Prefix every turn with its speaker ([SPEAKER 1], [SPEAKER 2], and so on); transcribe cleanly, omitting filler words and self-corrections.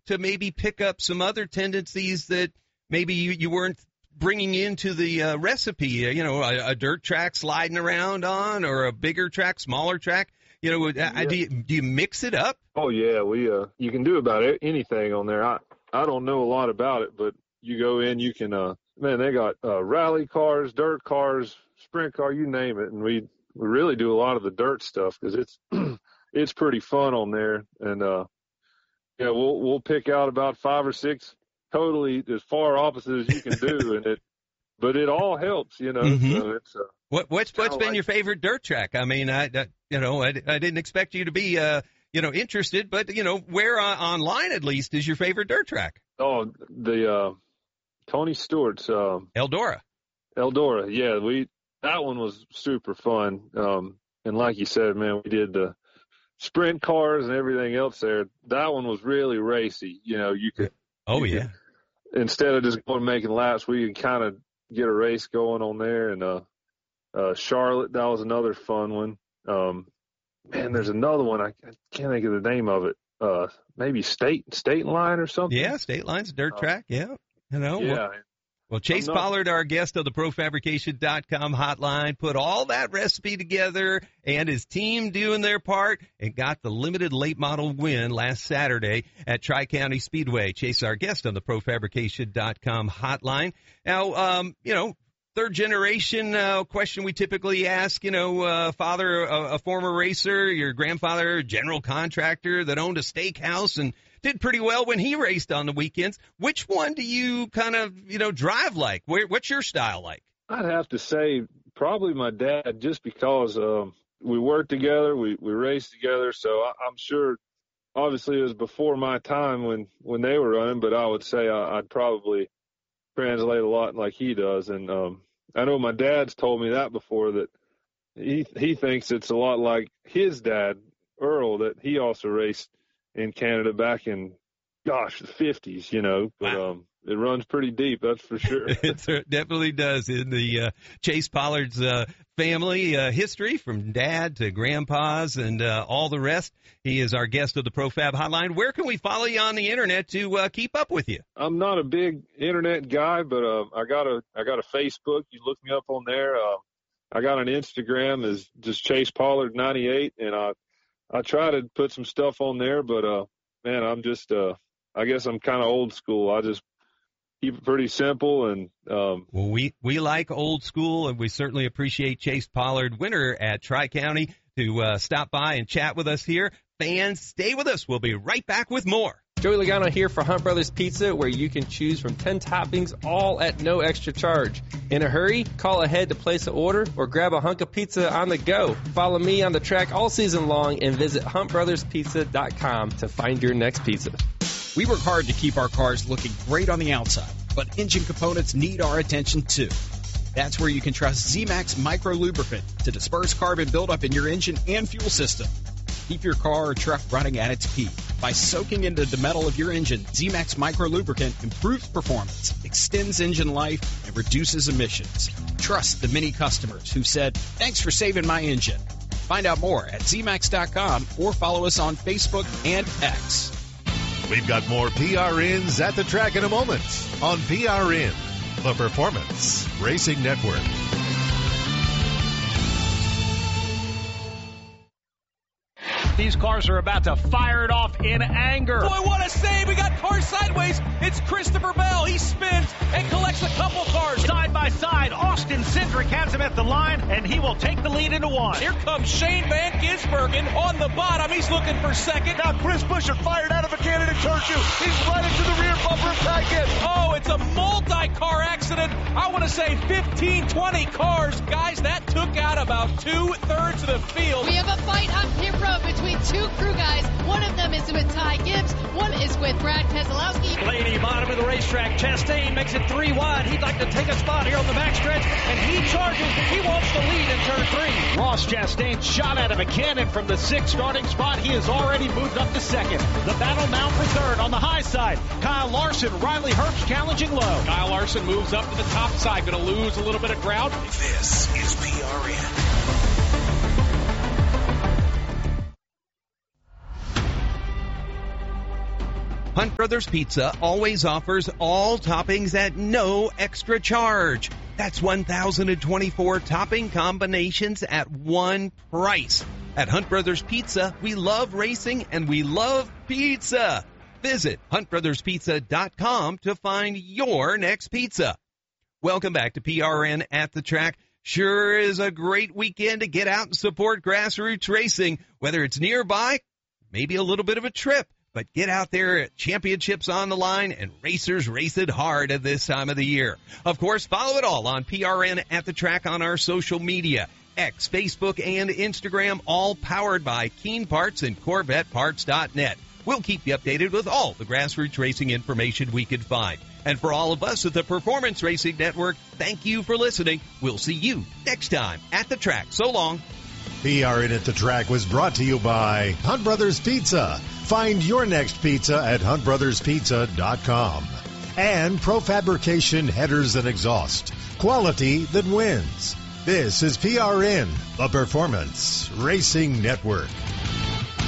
[SPEAKER 1] to maybe pick up some other tendencies that maybe you weren't bringing into the recipe? A dirt track sliding around on, or a bigger track, smaller track. Do you mix it up?
[SPEAKER 2] Oh yeah, you can do about anything on there. I don't know a lot about it, but you go in, you can they got rally cars, dirt cars, sprint car, you name it, and we really do a lot of the dirt stuff because it's it's pretty fun on there. And we'll pick out about 5 or 6 totally as far opposite as you can do, but it all helps,
[SPEAKER 1] Mm-hmm.
[SPEAKER 2] So it's
[SPEAKER 1] what's been your favorite dirt track? I mean, I didn't expect you to be interested, but where online at least is your favorite dirt track?
[SPEAKER 2] Oh, the Tony Stewart's
[SPEAKER 1] Eldora.
[SPEAKER 2] Yeah, that one was super fun. And like you said, man, we did the sprint cars and everything else there. That one was really racy. You could.
[SPEAKER 1] Oh yeah.
[SPEAKER 2] Instead of just going making laps, we could kind of get a race going on there. And Charlotte, that was another fun one. Man, there's another one. I can't think of the name of it. Maybe State Line or something.
[SPEAKER 1] Yeah, State Line's a dirt track. Yeah.
[SPEAKER 2] Yeah.
[SPEAKER 1] Well, Chase Pollard, our guest of the ProFabrication.com hotline, put all that recipe together and his team doing their part and got the limited late model win last Saturday at Tri-County Speedway. Chase, our guest on the ProFabrication.com hotline. Now, third generation question we typically ask, father, a former racer, your grandfather, general contractor that owned a steakhouse and did pretty well when he raced on the weekends. Which one do you kind of, drive like? What's your style like?
[SPEAKER 2] I'd have to say probably my dad, just because we worked together, we raced together. So I'm sure, obviously, it was before my time when they were running, but I would say I'd probably translate a lot like he does. And I know my dad's told me that before, that he thinks it's a lot like his dad, Earl, that he also raced in Canada back in, the 50s, but
[SPEAKER 1] wow.
[SPEAKER 2] It runs pretty deep, that's for sure.
[SPEAKER 1] It definitely does in the Chase Pollard's family history, from dad to grandpas and all the rest. He is our guest of the ProFab Hotline. Where can we follow you on the internet to keep up with you? I'm
[SPEAKER 2] not a big internet guy, but I got a Facebook. You look me up on there. I got an Instagram is just Chase Pollard 98, and I try to put some stuff on there, but man, I'm just I guess I'm kind of old school. I just keep it pretty simple. And
[SPEAKER 1] well, we like old school, and we certainly appreciate Chase Pollard, winner at Tri-County, to stop by and chat with us here. Fans, stay with us. We'll be right back with more.
[SPEAKER 3] Joey Logano here for Hunt Brothers Pizza, where you can choose from 10 toppings, all at no extra charge. In a hurry? Call ahead to place an order or grab a hunk of pizza on the go. Follow me on the track all season long and visit huntbrotherspizza.com to find your next pizza.
[SPEAKER 4] We work hard to keep our cars looking great on the outside, but engine components need our attention too. That's where you can trust Z-Max Micro Lubricant to disperse carbon buildup in your engine and fuel system. Keep your car or truck running at its peak. By soaking into the metal of your engine, Z-Max Micro Lubricant improves performance, extends engine life, and reduces emissions. Trust the many customers who said, "Thanks for saving my engine." Find out more at zmax.com or follow us on Facebook and X.
[SPEAKER 5] We've got more PRNs at the track in a moment on PRN, the Performance Racing Network.
[SPEAKER 6] These cars are about to fire it off in anger.
[SPEAKER 7] Boy, what a save. We got cars sideways. It's Christopher Bell. He spins and collects a couple cars.
[SPEAKER 6] Side by side, Austin Cindric has him at the line, and he will take the lead into one.
[SPEAKER 7] Here comes Shane Van Gisbergen on the bottom. He's looking for second.
[SPEAKER 8] Now Chris Buescher fired out of a cannon in turn two. He's right into the rear bumper of Ty Gibbs.
[SPEAKER 7] Oh, it's a multi-car accident. I want to say 15, 20 cars. Guys, that took out about 2/3 of the field.
[SPEAKER 9] We have a fight on pit road between two crew guys. One of them is with Ty Gibbs. One is with Brad Keselowski.
[SPEAKER 6] Blaney, bottom of the racetrack. Chastain makes it 3 wide. He'd like to take a spot here on the backstretch, and he charges. He wants the lead in turn 3. Ross Chastain shot out of a cannon from the 6th starting spot. He has already moved up to 2nd. The battle now for 3rd on the high side. Kyle Larson, Riley Herbst challenging low.
[SPEAKER 7] Kyle Larson moves up to the top side. Going to lose a little bit of ground.
[SPEAKER 10] This is PRN.
[SPEAKER 1] Hunt Brothers Pizza always offers all toppings at no extra charge. That's 1,024 topping combinations at one price. At Hunt Brothers Pizza, we love racing and we love pizza. Visit huntbrotherspizza.com to find your next pizza. Welcome back to PRN at the Track. Sure is a great weekend to get out and support grassroots racing, whether it's nearby, maybe a little bit of a trip. But get out there at championships on the line and racers race it hard at this time of the year. Of course, follow it all on PRN at the Track on our social media, X, Facebook, and Instagram, all powered by Keen Parts and CorvetteParts.net. We'll keep you updated with all the grassroots racing information we can find. And for all of us at the Performance Racing Network, thank you for listening. We'll see you next time at the track. So long.
[SPEAKER 5] PRN at the Track was brought to you by Hunt Brothers Pizza. Find your next pizza at huntbrotherspizza.com. And Pro Fabrication Headers and Exhaust. Quality that wins. This is PRN, the Performance Racing Network.